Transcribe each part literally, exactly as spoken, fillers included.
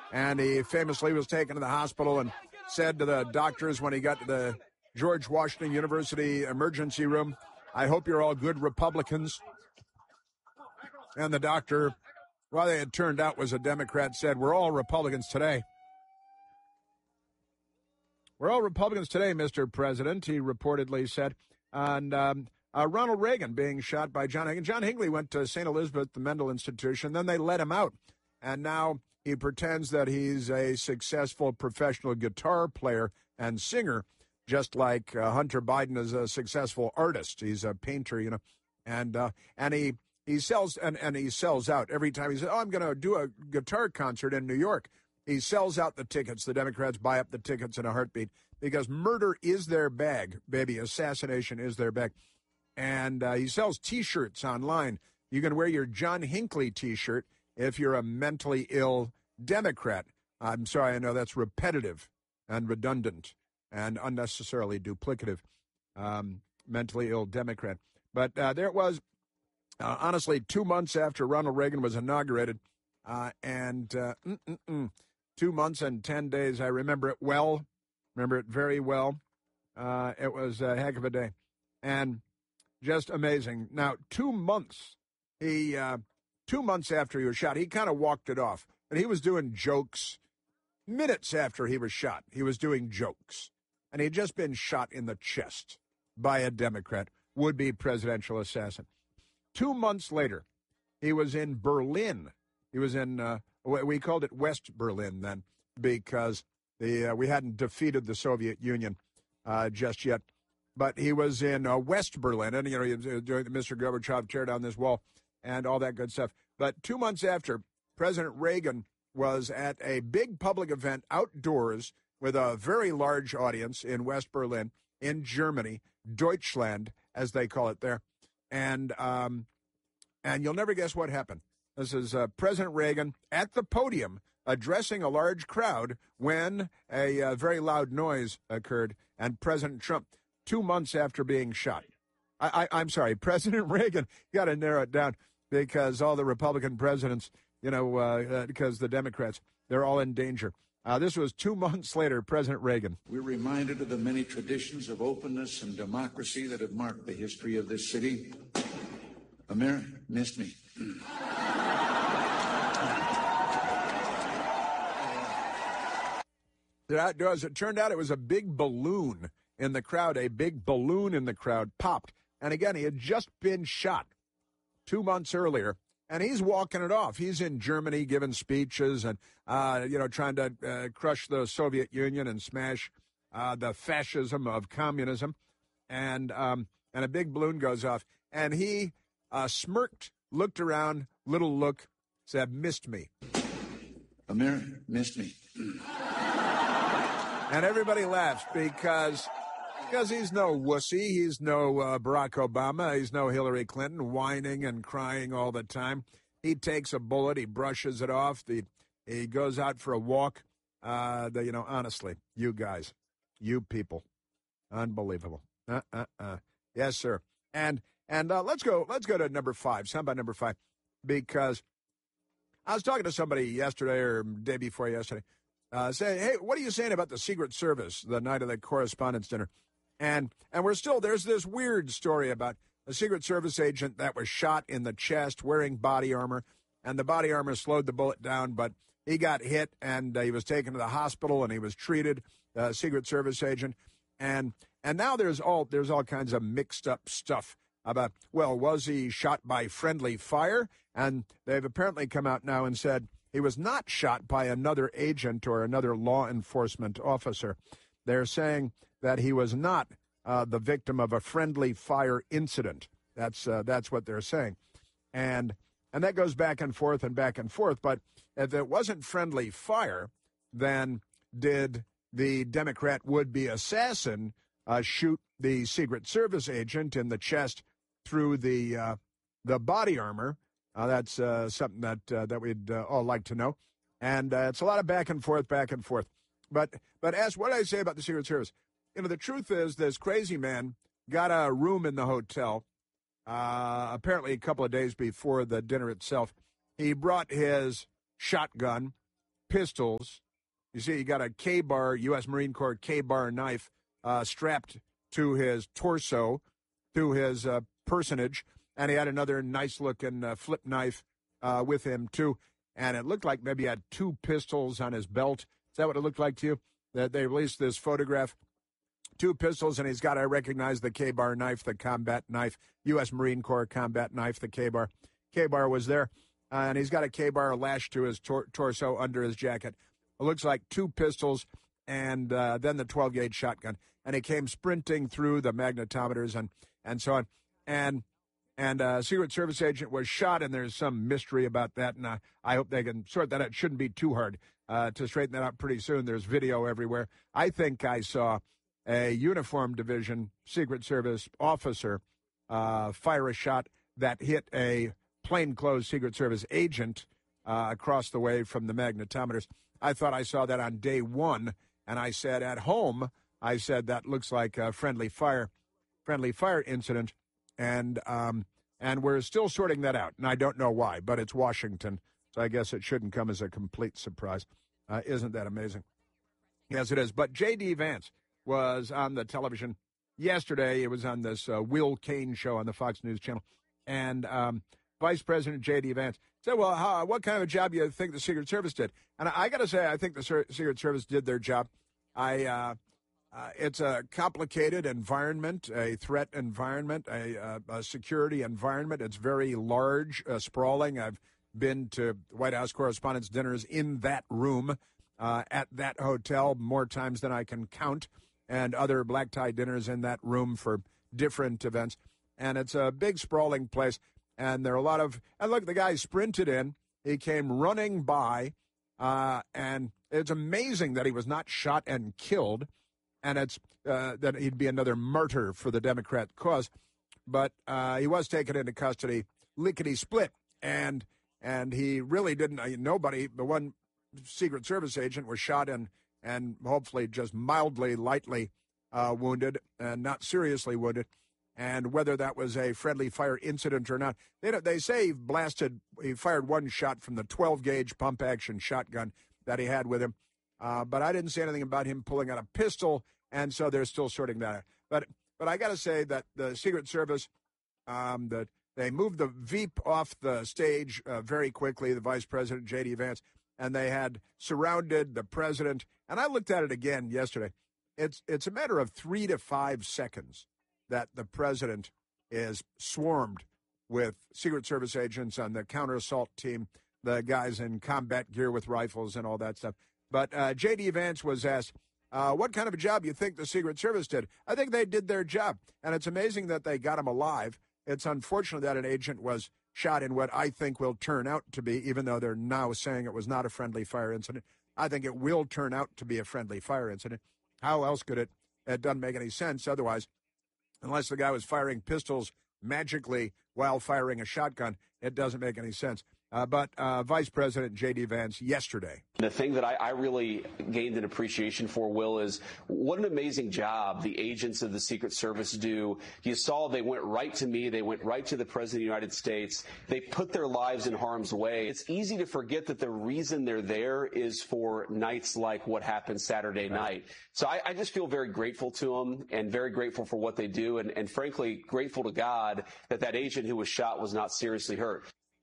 And he famously was taken to the hospital and said to the doctors when he got to the George Washington University emergency room, "I hope you're all good Republicans." And the doctor, well, they had turned out was a Democrat, said, "We're all Republicans today." "We're all Republicans today, Mister President," he reportedly said. And um, uh, Ronald Reagan being shot by John Hinckley. John Hinckley went to Saint Elizabeth, the Mendel Institution. Then they let him out. And now he pretends that he's a successful professional guitar player and singer, just like uh, Hunter Biden is a successful artist. He's a painter, you know. And uh, and he he sells and, and he sells out every time he says, "Oh, I'm going to do a guitar concert in New York." He sells out the tickets. The Democrats buy up the tickets in a heartbeat because murder is their bag, baby. Assassination is their bag. And uh, he sells T-shirts online. You can wear your John Hinckley T-shirt if you're a mentally ill Democrat. I'm sorry, I know that's repetitive and redundant and unnecessarily duplicative. Um, mentally ill Democrat. But uh, there it was, uh, honestly, two months after Ronald Reagan was inaugurated, uh, and uh, mm-mm-mm. Two months and ten days. I remember it well. Remember it very well. Uh, it was a heck of a day. And just amazing. Now, two months, he, uh, two months after he was shot, he kind of walked it off. And he was doing jokes minutes after he was shot. He was doing jokes. And he'd just been shot in the chest by a Democrat, would-be presidential assassin. Two months later, he was in Berlin. He was in... Uh, We called it West Berlin then because the uh, we hadn't defeated the Soviet Union uh, just yet. But he was in uh, West Berlin, and, you know, he was doing Mister Gorbachev, tear down this wall and all that good stuff. But two months after, President Reagan was at a big public event outdoors with a very large audience in West Berlin, in Germany, Deutschland, as they call it there. And um, and you'll never guess what happened. This is uh, President Reagan at the podium addressing a large crowd when a uh, very loud noise occurred, and President Trump, two months after being shot. I, I, I'm sorry, President Reagan, got to narrow it down because all the Republican presidents, you know, uh, because the Democrats, they're all in danger. Uh, this was two months later, President Reagan. We're reminded of the many traditions of openness and democracy that have marked the history of this city. America missed me. As it turned out, it was a big balloon in the crowd. A big balloon in the crowd popped. And again, he had just been shot two months earlier, and he's walking it off. He's in Germany giving speeches and, uh, you know, trying to uh, crush the Soviet Union and smash uh, the fascism of communism. And um, and a big balloon goes off. And he uh, smirked, looked around, little look, said, "Missed me." America missed me. And everybody laughs because because he's no wussy. He's no uh, Barack Obama. He's no Hillary Clinton whining and crying all the time. He takes a bullet. He brushes it off. The, he goes out for a walk. Uh, the, you know, honestly, you guys, you people, unbelievable. Uh, uh, uh. Yes, sir. And and uh, let's go. Let's go to number five. Sound about number five, because I was talking to somebody yesterday or day before yesterday. Uh, say, hey, what are you saying about the Secret Service the night of the Correspondents' Dinner? And and we're still, there's this weird story about a Secret Service agent that was shot in the chest wearing body armor, and the body armor slowed the bullet down, but he got hit, and uh, he was taken to the hospital, and he was treated, uh, Secret Service agent. And and now there's all there's all kinds of mixed up stuff about, well, was he shot by friendly fire? And they've apparently come out now and said, he was not shot by another agent or another law enforcement officer. They're saying that he was not uh, the victim of a friendly fire incident. That's uh, that's what they're saying. And and that goes back and forth and back and forth. But if it wasn't friendly fire, then did the Democrat would-be assassin uh, shoot the Secret Service agent in the chest through the uh, the body armor? Uh, that's uh, something that uh, that we'd uh, all like to know. And uh, it's a lot of back and forth, back and forth. But but as what did I say about the Secret Service? You know, the truth is this crazy man got a room in the hotel, uh, apparently a couple of days before the dinner itself. He brought his shotgun, pistols. You see, he got a K-bar, U S Marine Corps K-bar knife uh, strapped to his torso, to his uh, personage, and he had another nice-looking uh, flip knife uh, with him, too. And it looked like maybe he had two pistols on his belt. Is that what it looked like to you? That they released this photograph, two pistols, and he's got, I recognize the K-bar knife, the combat knife, U S Marine Corps combat knife, the K-bar. K-bar was there, uh, and he's got a K-bar lashed to his tor- torso under his jacket. It looks like two pistols and uh, then the twelve-gauge shotgun. And he came sprinting through the magnetometers and, and so on. And and a Secret Service agent was shot, and there's some mystery about that, and I, I hope they can sort that out. It shouldn't be too hard uh, to straighten that out pretty soon. There's video everywhere. I think I saw a uniformed division Secret Service officer uh, fire a shot that hit a plainclothes Secret Service agent uh, across the way from the magnetometers. I thought I saw that on day one, and I said at home, I said that looks like a friendly fire, friendly fire incident, and um, and we're still sorting that out, and I don't know why, but it's Washington, so I guess it shouldn't come as a complete surprise. Uh, isn't that amazing? Yes, it is. But J D. Vance was on the television yesterday. It was on this uh, Will Cain show on the Fox News Channel, and um, Vice President J D. Vance said, well, how, what kind of a job do you think the Secret Service did? And I, I got to say, I think the Ser- Secret Service did their job. I, uh, uh, it's a complicated environment, a threat environment, a, a, a security environment. It's very large, uh, sprawling. I've been to White House Correspondents' dinners in that room uh, at that hotel more times than I can count, and other black tie dinners in that room for different events. And it's a big, sprawling place. And there are a lot of, and look, the guy sprinted in. He came running by, uh, and it's amazing that he was not shot and killed, and it's uh, that he'd be another martyr for the Democrat cause. But uh, he was taken into custody, lickety-split, and and he really didn't, uh, nobody, the one Secret Service agent was shot and, and hopefully just mildly, lightly uh, wounded, and not seriously wounded. And whether that was a friendly fire incident or not, they they say he blasted, he fired one shot from the twelve-gauge pump-action shotgun that he had with him. Uh, but I didn't see anything about him pulling out a pistol, and so they're still sorting that out. But but I got to say that the Secret Service, um, the, they moved the Veep off the stage uh, very quickly, the Vice President, J D. Vance, and they had surrounded the president. And I looked at it again yesterday. It's it's a matter of three to five seconds that the president is swarmed with Secret Service agents on the counter-assault team, the guys in combat gear with rifles and all that stuff. But uh, J D. Vance was asked, uh, what kind of a job you think the Secret Service did? I think they did their job, and it's amazing that they got him alive. It's unfortunate that an agent was shot in what I think will turn out to be, even though they're now saying it was not a friendly fire incident, I think it will turn out to be a friendly fire incident. How else could it? It doesn't make any sense otherwise. Unless the guy was firing pistols magically while firing a shotgun, it doesn't make any sense. Uh, but uh, Vice President J D. Vance yesterday. The thing that I, I really gained an appreciation for, Will, is what an amazing job the agents of the Secret Service do. You saw they went right to me. They went right to the President of the United States. They put their lives in harm's way. It's easy to forget that the reason they're there is for nights like what happened Saturday night. So I, I just feel very grateful to them and very grateful for what they do, and, and frankly grateful to God that that agent who was shot was not seriously hurt.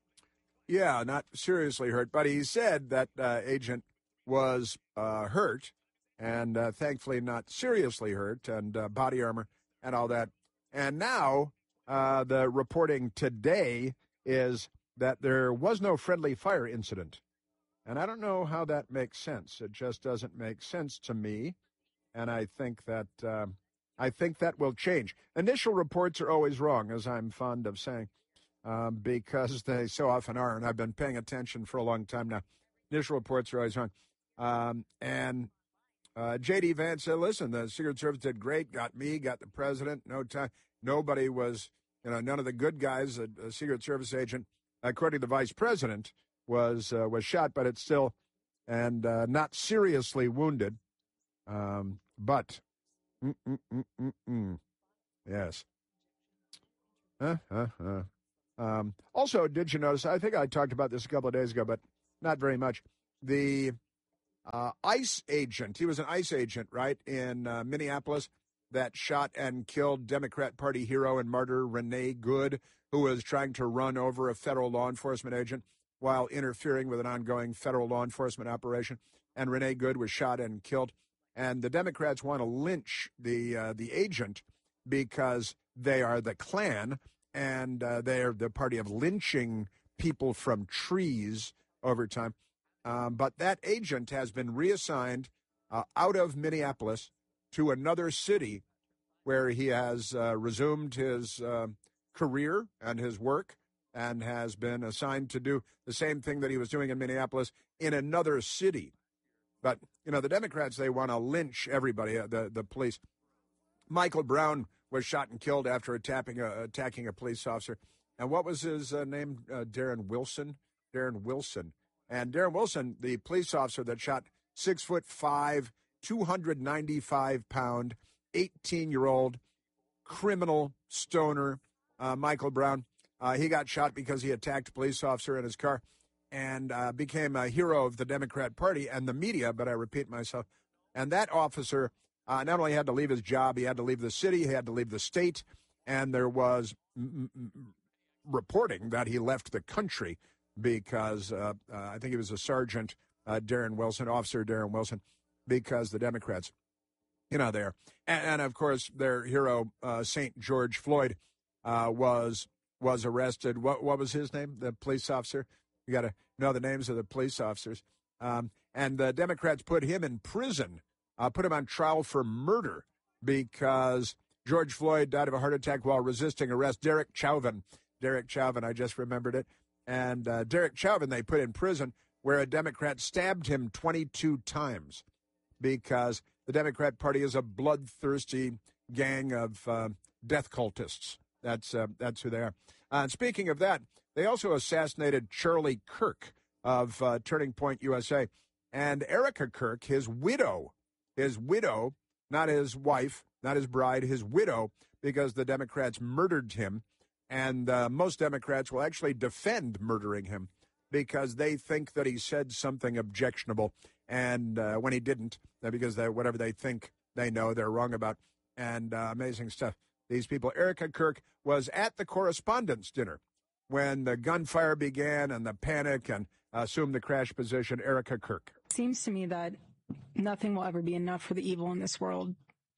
Yeah, not seriously hurt, but he said that uh, agent was uh, hurt, and uh, thankfully not seriously hurt, and uh, body armor and all that. And now uh, the reporting today is that there was no friendly fire incident. And I don't know how that makes sense. It just doesn't make sense to me, and I think that uh, I think that will change. Initial reports are always wrong, as I'm fond of saying. Um, because they so often are, and I've been paying attention for a long time now. Initial reports are always wrong. Um, and uh, J D. Vance said, listen, the Secret Service did great, got me, got the president, no time. Nobody was, you know, none of the good guys, a, a Secret Service agent, according to the vice president, was uh, was shot, but it's still, and uh, not seriously wounded. Um, but, mm, mm, mm, mm, mm. yes. Uh, uh, uh. Um, also, did you notice, I think I talked about this a couple of days ago, but not very much, the uh, ICE agent. He was an ICE agent, right, in uh, Minneapolis that shot and killed Democrat Party hero and martyr Renee Good, who was trying to run over a federal law enforcement agent while interfering with an ongoing federal law enforcement operation. And Renee Good was shot and killed. And the Democrats want to lynch the uh, the agent because they are the Klan, and uh, they are the party of lynching people from trees over time. Um, but that agent has been reassigned uh, out of Minneapolis to another city where he has uh, resumed his uh, career and his work and has been assigned to do the same thing that he was doing in Minneapolis in another city. But, you know, the Democrats, they want to lynch everybody, uh, the, the police. Michael Brown was shot and killed after attacking a, attacking a police officer. And what was his uh, name? Uh, Darren Wilson? Darren Wilson. And Darren Wilson, the police officer that shot six foot five, two hundred ninety-five pound, eighteen-year-old criminal stoner, uh, Michael Brown, uh, he got shot because he attacked a police officer in his car and uh, became a hero of the Democrat Party and the media, but I repeat myself. And that officer uh, not only had to leave his job, he had to leave the city, he had to leave the state, and there was m- m- reporting that he left the country because uh, uh, I think he was a sergeant, uh, Darren Wilson, Officer Darren Wilson, because the Democrats, you know, there. And, and of course, their hero, uh, Saint George Floyd, uh, was was arrested. What what was his name? The police officer? You got to know the names of the police officers. Um, and the Democrats put him in prison, uh, put him on trial for murder because George Floyd died of a heart attack while resisting arrest. Derek Chauvin, Derek Chauvin, I just remembered it. And uh, Derek Chauvin, they put in prison where a Democrat stabbed him twenty-two times because the Democrat Party is a bloodthirsty gang of uh, death cultists. That's uh, that's who they are. Uh, and speaking of that, they also assassinated Charlie Kirk of uh, Turning Point U S A. And Erica Kirk, his widow, his widow, not his wife, not his bride, his widow, because the Democrats murdered him. And uh, most Democrats will actually defend murdering him because they think that he said something objectionable. And uh, when he didn't, because they, whatever they think they know, they're wrong about. And uh, amazing stuff. These people. Erica Kirk was at the correspondence dinner when the gunfire began and the panic and assumed the crash position. Erica Kirk. It seems to me that nothing will ever be enough for the evil in this world.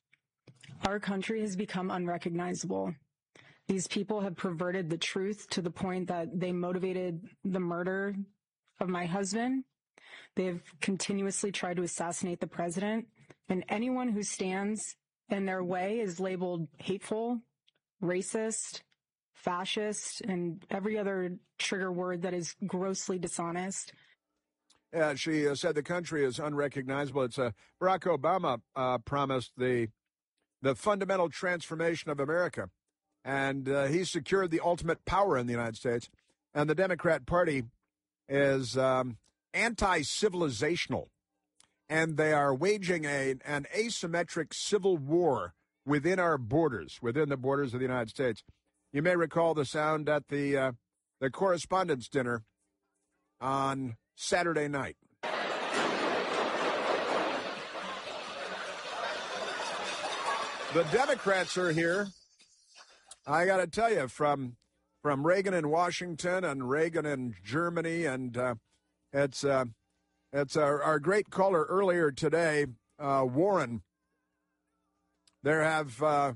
Our country has become unrecognizable. These people have perverted the truth to the point that they motivated the murder of my husband. They have continuously tried to assassinate the president, and anyone who stands in their way is labeled hateful, racist, fascist, and every other trigger word that is grossly dishonest. Yeah, she uh, said the country is unrecognizable. It's uh, Barack Obama uh, promised the the fundamental transformation of America, and uh, he secured the ultimate power in the United States. And the Democrat Party is um, anti-civilizational, and they are waging a an asymmetric civil war within our borders, within the borders of the United States. You may recall the sound at the uh, the correspondence dinner on Saturday night. The Democrats are here. I got to tell you, from from Reagan in Washington and Reagan in Germany, and uh, it's uh, it's our, our great caller earlier today, uh, Warren. There have uh,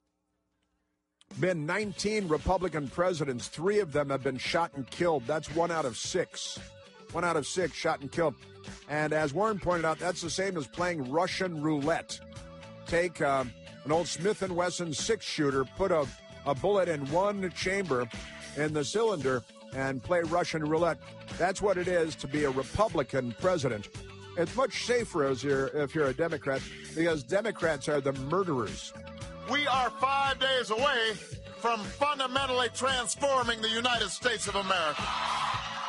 been nineteen Republican presidents. Three of them have been shot and killed. That's one out of six. One out of six shot and killed. And as Warren pointed out, that's the same as playing Russian roulette. Take uh, an old Smith and Wesson six-shooter, put a, a bullet in one chamber in the cylinder, and play Russian roulette. That's what it is to be a Republican president. It's much safer as you're, if you're a Democrat, because Democrats are the murderers. We are five days away from fundamentally transforming the United States of America.